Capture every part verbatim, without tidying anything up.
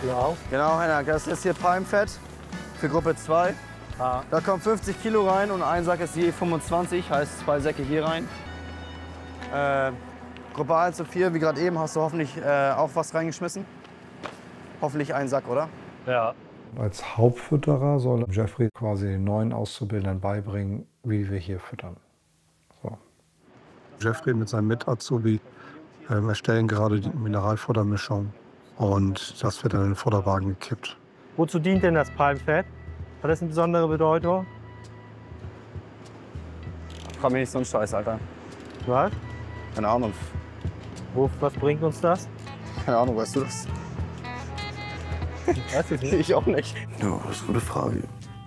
Genau. Genau, Henna, das ist hier Palmfett für Gruppe zwei. Ah. Da kommen fünfzig Kilo rein und ein Sack ist je fünfundzwanzig, heißt zwei Säcke hier rein. Äh, Gruppe eins und vier, wie gerade eben, hast du hoffentlich äh, auch was reingeschmissen. Hoffentlich einen Sack, oder? Ja. Als Hauptfütterer soll Jeffrey quasi den neuen Auszubildenden beibringen, wie wir hier füttern. So. Jeffrey mit seinem Mit-Azubi ähm, erstellen gerade die Mineralfuttermischung und das wird dann in den Futterwagen gekippt. Wozu dient denn das Palmfett? Hat das eine besondere Bedeutung? Frag mich nicht so einen Scheiß, Alter. Was? Keine Ahnung. Wo, was bringt uns das? Keine Ahnung, weißt du das? Weiß ich nicht. Ich auch nicht. Ja, das ist eine gute Frage.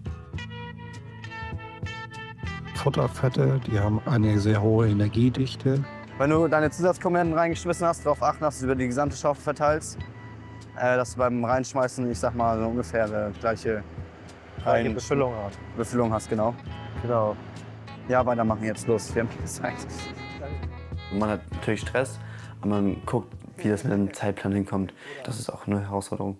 Futterfette, die haben eine sehr hohe Energiedichte. Wenn du deine Zusatzkomponenten reingeschmissen hast, darauf achten, dass du über die gesamte Schaufel verteilst. Äh, dass du beim Reinschmeißen, ich sag mal, so ungefähr eine gleiche Gleiche Befüllung haben. Befüllung hast, genau. Genau. Ja, weitermachen jetzt, los, wir haben Zeit. Man hat natürlich Stress, aber man guckt, wie das mit dem Zeitplan hinkommt. Das ist auch eine Herausforderung.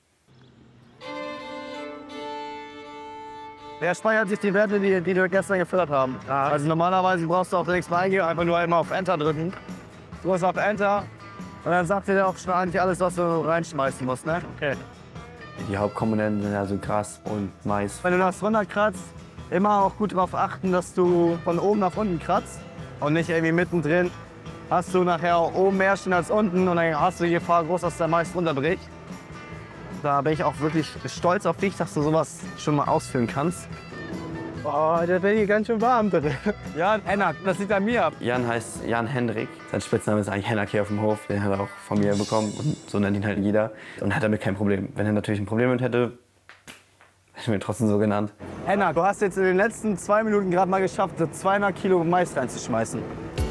Der speichert sich die Werte, die, die wir gestern gefüttert haben. Ja. Also normalerweise brauchst du auch nichts mehr eingeben, einfach nur einmal auf Enter drücken. Du drückst auf Enter und dann sagt dir der auch schon eigentlich alles, was du reinschmeißen musst, ne? Okay. Die Hauptkomponenten sind also Gras und Mais. Wenn du das runterkratzt, immer auch gut darauf achten, dass du von oben nach unten kratzt und nicht irgendwie mittendrin. Hast du nachher auch oben mehr stehen als unten und dann hast du die Gefahr groß, dass der Mais runterbricht. Da bin ich auch wirklich stolz auf dich, dass du sowas schon mal ausführen kannst. Oh, da bin ich ganz schön warm drin. Ja, Henna, das liegt an mir. Jan heißt Jan Hendrik. Sein Spitzname ist eigentlich Hennak hier auf dem Hof. Den hat er auch von mir bekommen und so nennt ihn halt jeder. Und hat damit kein Problem. Wenn er natürlich ein Problem mit hätte, hätte er ihn trotzdem so genannt. Henna, du hast jetzt in den letzten zwei Minuten gerade mal geschafft, so zweihundert Kilo Mais reinzuschmeißen.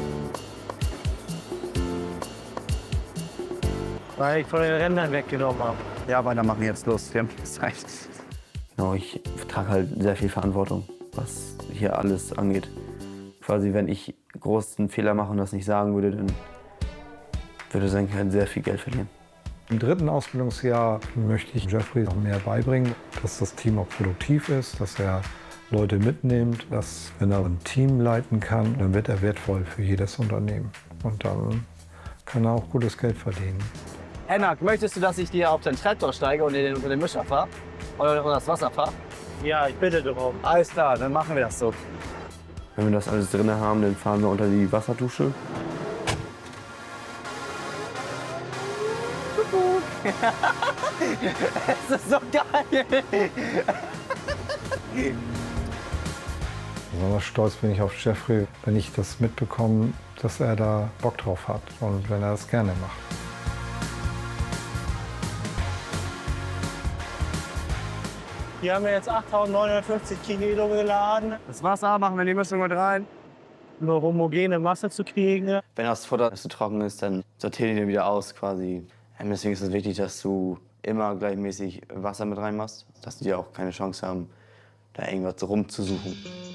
Weil ich von den Rändern weggenommen habe. Ja, weitermachen jetzt, los, wir haben Zeit. Genau, ich trage halt sehr viel Verantwortung, was hier alles angeht. Quasi, wenn ich großen Fehler mache und das nicht sagen würde, dann würde Senke halt sehr viel Geld verlieren. Im dritten Ausbildungsjahr möchte ich Jeffrey noch mehr beibringen, dass das Team auch produktiv ist, dass er Leute mitnimmt, dass, wenn er ein Team leiten kann, dann wird er wertvoll für jedes Unternehmen. Und dann kann er auch gutes Geld verdienen. Henna, möchtest du, dass ich dir auf den Traktor steige und in den, unter den Mischer fahre? Oder unter das Wasser fahre? Ja, ich bitte darum. Alles klar, dann machen wir das so. Wenn wir das alles drin haben, dann fahren wir unter die Wasserdusche. Das ist so geil! Besonders stolz bin ich auf Jeffrey, wenn ich das mitbekomme, dass er da Bock drauf hat und wenn er das gerne macht. Hier haben wir jetzt achttausendneunhundertfünfzig Kilo geladen, Das Wasser machen wir in die Mischung mit rein. nur homogene Masse zu kriegen. Wenn das Futter zu trocken ist, dann sortieren die den wieder aus quasi. Und deswegen ist es wichtig, dass du immer gleichmäßig Wasser mit reinmachst, dass die auch keine Chance haben, da irgendwas rumzusuchen.